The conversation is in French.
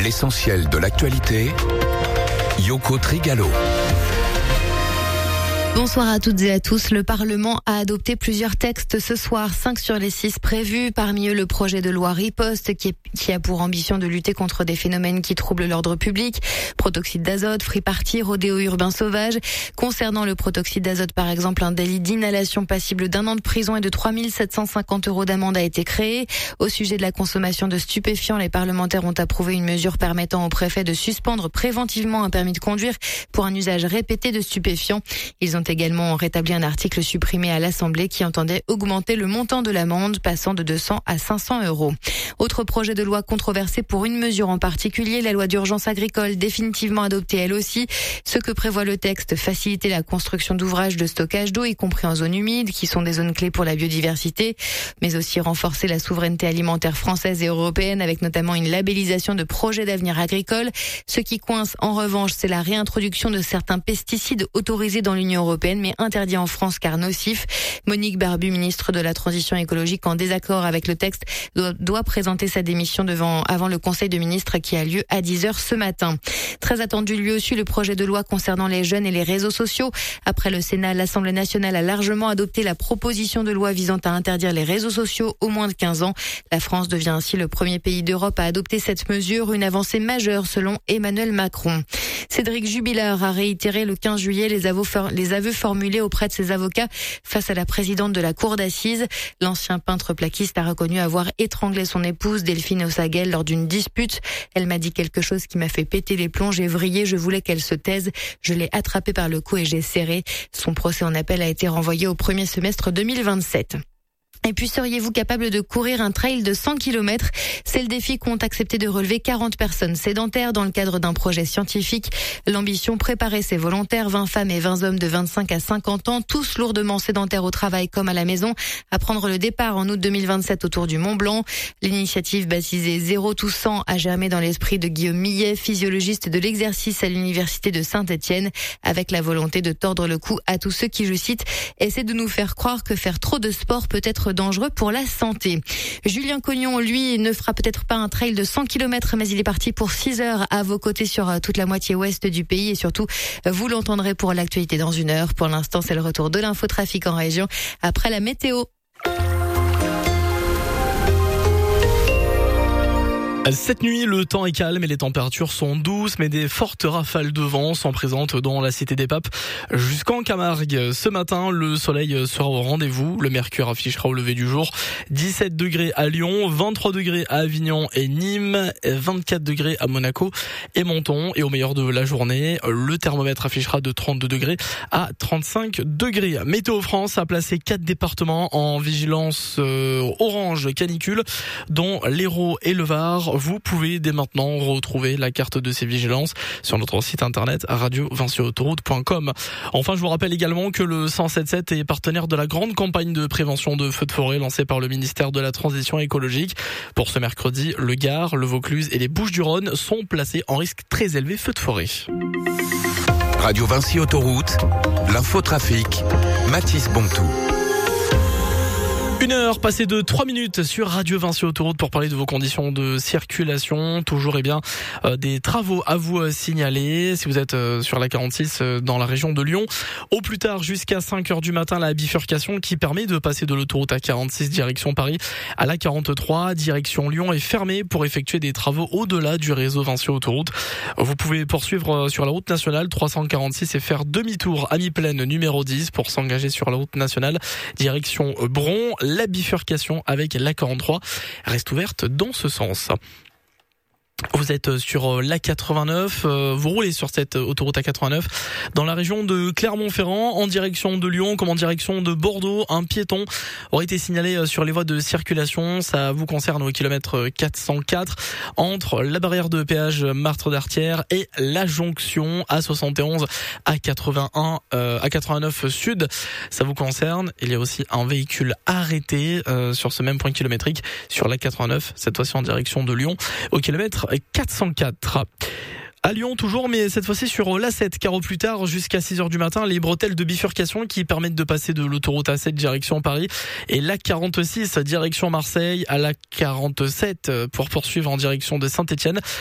L'essentiel de l'actualité, Yoko Trigalo. Bonsoir à toutes et à tous. Le Parlement a adopté plusieurs textes ce soir, 5 sur les 6 prévus. Parmi eux, le projet de loi Riposte qui a pour ambition de lutter contre des phénomènes qui troublent l'ordre public. Protoxyde d'azote, free party, rodéo urbain sauvage. Concernant le protoxyde d'azote, par exemple, un délit d'inhalation passible d'1 an de prison et de 3 750 € d'amende a été créé. Au sujet de la consommation de stupéfiants, les parlementaires ont approuvé une mesure permettant au préfet de suspendre préventivement un permis de conduire pour un usage répété de stupéfiants. Ils ont également rétabli un article supprimé à l'Assemblée qui entendait augmenter le montant de l'amende, passant de 200 à 500 €. Autre projet de loi controversé pour une mesure en particulier, la loi d'urgence agricole, définitivement adoptée elle aussi. Ce que prévoit le texte, faciliter la construction d'ouvrages de stockage d'eau, y compris en zone humide, qui sont des zones clés pour la biodiversité, mais aussi renforcer la souveraineté alimentaire française et européenne, avec notamment une labellisation de projets d'avenir agricole. Ce qui coince, en revanche, c'est la réintroduction de certains pesticides autorisés dans l'Union européenne, mais interdits en France car nocifs. Monique Barbu, ministre de la Transition écologique, en désaccord avec le texte, doit présenter sa démission avant le Conseil de ministres qui a lieu à 10h ce matin. Très attendu lui aussi le projet de loi concernant les jeunes et les réseaux sociaux. Après le Sénat, l'Assemblée nationale a largement adopté la proposition de loi visant à interdire les réseaux sociaux aux moins de 15 ans. La France devient ainsi le premier pays d'Europe à adopter cette mesure, une avancée majeure selon Emmanuel Macron. Cédric Jubilard a réitéré le 15 juillet les aveux formulés auprès de ses avocats face à la présidente de la cour d'assises. L'ancien peintre plaquiste a reconnu avoir étranglé son épouse Delphine Ossaguel lors d'une dispute. Elle m'a dit quelque chose qui m'a fait péter les plombs. J'ai vrillé, je voulais qu'elle se taise. Je l'ai attrapée par le cou et j'ai serré. Son procès en appel a été renvoyé au premier semestre 2027. Et puis, seriez-vous capable de courir un trail de 100 km? C'est le défi qu'ont accepté de relever 40 personnes sédentaires dans le cadre d'un projet scientifique. L'ambition, préparer ces volontaires, 20 femmes et 20 hommes de 25 à 50 ans, tous lourdement sédentaires au travail comme à la maison, à prendre le départ en août 2027 autour du Mont Blanc. L'initiative baptisée Zéro tout 100 a germé dans l'esprit de Guillaume Millet, physiologiste de l'exercice à l'université de Saint-Étienne, avec la volonté de tordre le cou à tous ceux qui, je cite, essaient de nous faire croire que faire trop de sport peut être dangereux pour la santé. Julien Cognon, lui, ne fera peut-être pas un trail de 100 km, mais il est parti pour 6 heures à vos côtés sur toute la moitié ouest du pays, et surtout, vous l'entendrez pour l'actualité dans 1 heure. Pour l'instant, c'est le retour de l'infotrafic en région après la météo. Cette nuit, le temps est calme et les températures sont douces, mais des fortes rafales de vent sont présentes dans la Cité des Papes jusqu'en Camargue. Ce matin, le soleil sera au rendez-vous. Le mercure affichera au lever du jour 17 degrés à Lyon, 23 degrés à Avignon et Nîmes, 24 degrés à Monaco et Menton. Et au meilleur de la journée, le thermomètre affichera de 32 degrés à 35 degrés. Météo France a placé 4 départements en vigilance orange canicule, dont l'Hérault et le Var. Vous pouvez dès maintenant retrouver la carte de ces vigilances sur notre site internet radio-autoroute.com. Enfin, je vous rappelle également que le 177 est partenaire de la grande campagne de prévention de feux de forêt lancée par le ministère de la Transition écologique. Pour ce mercredi, le Gard, le Vaucluse et les Bouches-du-Rhône sont placés en risque très élevé feu de forêt. Radio Vinci Autoroute, l'infotrafic, Mathis Bontou. 1 heure passée de 3 minutes sur Radio Vinci Autoroute pour parler de vos conditions de circulation. Toujours des travaux à vous signaler si vous êtes sur la 46 dans la région de Lyon. Au plus tard jusqu'à 5h du matin, la bifurcation qui permet de passer de l'autoroute A46 direction Paris à la 43 direction Lyon est fermée pour effectuer des travaux au-delà du réseau Vinci Autoroute. Vous pouvez poursuivre sur la route nationale 346 et faire demi-tour à mi-plaine numéro 10 pour s'engager sur la route nationale direction Bron. La bifurcation avec la 43 reste ouverte dans ce sens. Vous êtes sur l'A89, vous roulez sur cette autoroute A89 dans la région de Clermont-Ferrand en direction de Lyon comme en direction de Bordeaux. Un piéton aurait été signalé sur les voies de circulation. Ça vous concerne au kilomètre 404 entre la barrière de péage Martre d'Artière et la jonction A71 A89 Sud. Ça vous concerne. Il y a aussi un véhicule arrêté sur ce même point kilométrique sur l'A89, cette fois-ci en direction de Lyon au kilomètre 404. À Lyon toujours, mais cette fois-ci sur l'A7, car au plus tard, jusqu'à 6h du matin, les bretelles de bifurcation qui permettent de passer de l'autoroute A7 direction Paris et l'A46 direction Marseille à l'A47 pour poursuivre en direction de Saint-Étienne.